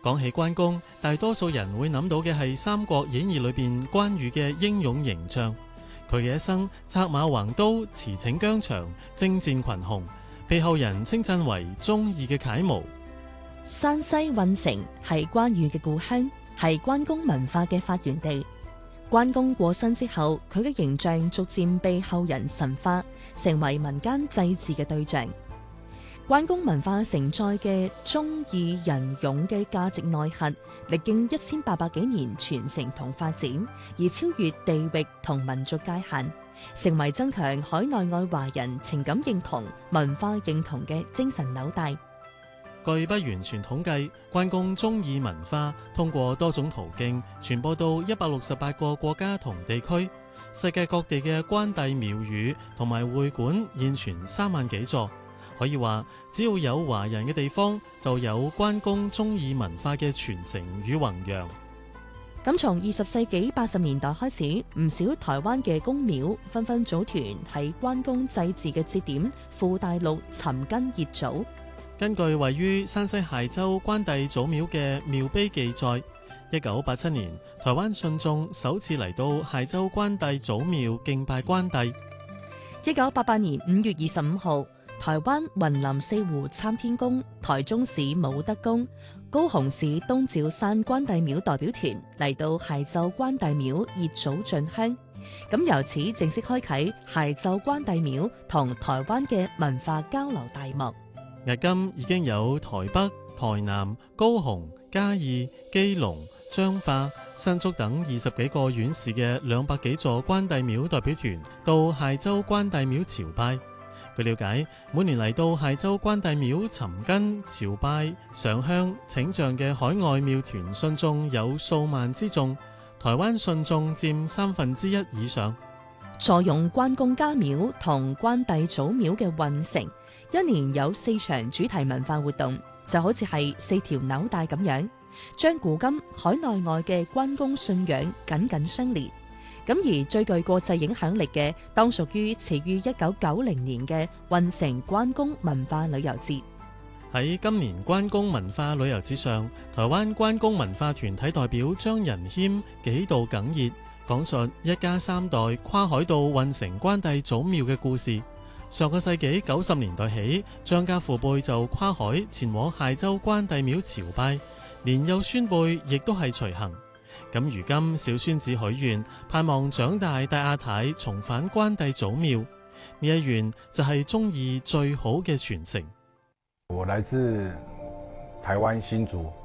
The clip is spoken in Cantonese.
講起關公，大多數人會諗到嘅係《三國演義》裏邊關羽嘅英勇形象。佢嘅一生策馬橫刀，馳騁疆場，征戰群雄，被後人稱讚為忠義嘅楷模。 山西運城係關羽嘅故鄉，係關公文化嘅發源地。關公過身之後，佢嘅形象逐漸被後人神化，成為民間祭祀嘅對象。關公文化承載嘅忠義仁勇嘅價值內核，歷經1800幾年傳承同發展，而超越地域同民族界限，成為增強海內外華人情感認同、文化認同嘅精神紐帶。 據不完全統計，關公忠義文化通過多種途徑傳播到168個國家同地區，世界各地嘅關帝廟宇同埋會館現存3萬幾座。可以話，只要有華人嘅地方，就有關公忠義文化嘅傳承與弘揚。 咁從20世紀80年代開始，唔少台灣嘅公廟紛紛組團喺關公祭祀嘅節點赴大陸尋根謁祖。 根據位於山西蟹州關帝祖廟嘅廟碑記載，1987年台灣信眾首次嚟到蟹州關帝祖廟敬拜關帝。 1988年5月25號，台灣雲林四湖參天宮、台中市武德宮、高雄市東照山關帝廟代表團嚟到蟹州關帝廟謁祖進香，咁由此正式開啟蟹州關帝廟同台灣嘅文化交流大幕。 日今已經有台北、台南、高雄、嘉義、基隆、彰化、新竹等20幾個縣市嘅200幾座關帝廟代表團到蟹州關帝廟朝拜。據了解，每年嚟到蟹州關帝廟尋根朝拜、上香請像嘅海外廟團信眾有數萬之眾，台灣信眾佔1/3以上。 坐擁關公家廟同關帝祖廟嘅運城，一年有4場主題文化活動，就好似係4條紐帶咁樣，將古今海內外嘅關公信仰緊緊相連。咁而最具國際影響力嘅，當屬於始於1990年嘅運城關公文化旅遊節。 喺今年關公文化旅遊節上，台灣關公文化團體代表張仁謙幾度哽咽，講述一家3代跨海到運城關帝祖廟嘅故事。上個世紀90年代起，張家父輩就跨海前往蟹州關帝廟朝拜，年幼孫輩亦都係隨行。咁如今小孫子許願，盼望長大帶阿太重返關帝祖廟，呢一願就係忠義最好嘅傳承。 我來自台灣新竹。